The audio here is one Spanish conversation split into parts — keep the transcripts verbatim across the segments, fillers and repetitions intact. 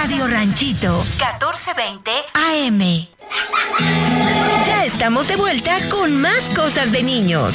Radio Ranchito, catorce veinte A M. Ya estamos de vuelta con más cosas de niños.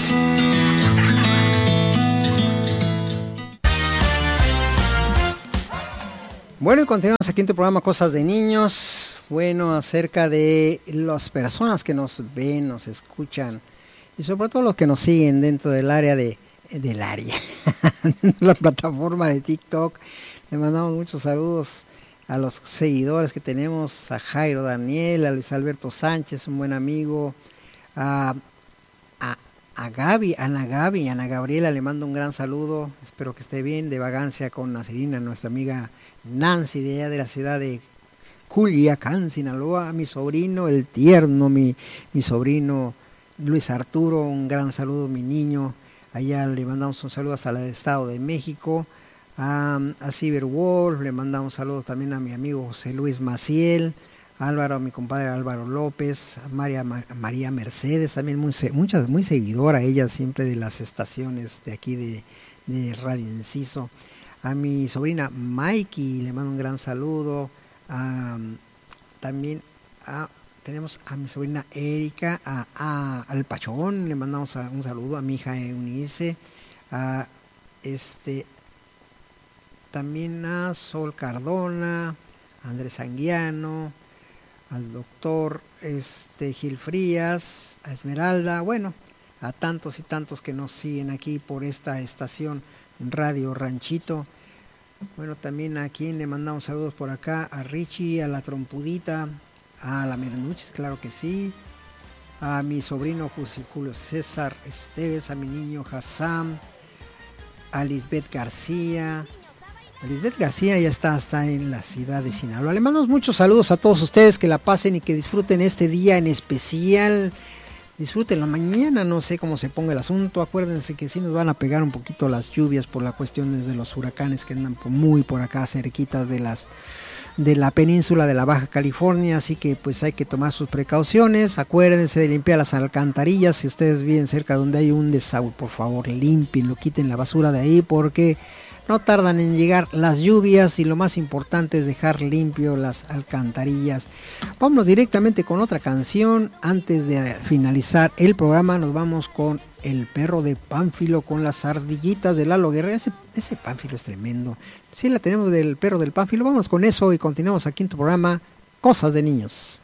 Bueno, y continuamos aquí en tu programa Cosas de Niños. Bueno, acerca de las personas que nos ven, nos escuchan y sobre todo los que nos siguen dentro del área de del área, la plataforma de TikTok. Le mandamos muchos saludos a los seguidores que tenemos, a Jairo Daniel, a Luis Alberto Sánchez, un buen amigo, a, a, a Gaby, Ana Gaby, Ana Gabriela, le mando un gran saludo, espero que esté bien, de vagancia con Nacerina, nuestra amiga Nancy, de allá de la ciudad de Culiacán, Sinaloa, a mi sobrino, el tierno, mi, mi sobrino Luis Arturo, un gran saludo, mi niño, allá le mandamos un saludo hasta el Estado de México, a, a Cyberwolf, le mandamos saludos también a mi amigo José Luis Maciel, a Álvaro, a mi compadre Álvaro López, a María, a María Mercedes, también muy, muchas, muy seguidora ella siempre de las estaciones de aquí de, de Radio Enciso. A mi sobrina Mikey le mando un gran saludo. A, también a, tenemos a mi sobrina Erika, a, a, al Pachón le mandamos a, un saludo. A mi hija Eunice, a este, también a Sol Cardona, a Andrés Anguiano, al doctor este, Gil Frías, a Esmeralda, bueno, a tantos y tantos que nos siguen aquí por esta estación Radio Ranchito. Bueno, también a quien le mandamos saludos por acá, a Richie, a la Trompudita, a la Merenuchis, claro que sí, a mi sobrino Julio César Esteves, a mi niño Hassam, a Lisbeth García. Lisbeth García ya está, está en la ciudad de Sinaloa. Le mandamos muchos saludos a todos ustedes, que la pasen y que disfruten este día en especial. Disfrútenlo mañana, no sé cómo se ponga el asunto. Acuérdense que sí nos van a pegar un poquito las lluvias por las cuestiones de los huracanes que andan muy por acá cerquitas de las de la península de la Baja California, así que pues hay que tomar sus precauciones. Acuérdense de limpiar las alcantarillas. Si ustedes viven cerca donde hay un desagüe, por favor limpienlo, quiten la basura de ahí, porque no tardan en llegar las lluvias y lo más importante es dejar limpio las alcantarillas. Vámonos directamente con otra canción. Antes de finalizar el programa nos vamos con El Perro de Pánfilo, con las ardillitas de Lalo Guerrero. Ese, ese Pánfilo es tremendo. Sí, la tenemos del Perro del Pánfilo. Vamos con eso y continuamos aquí en tu programa Cosas de Niños.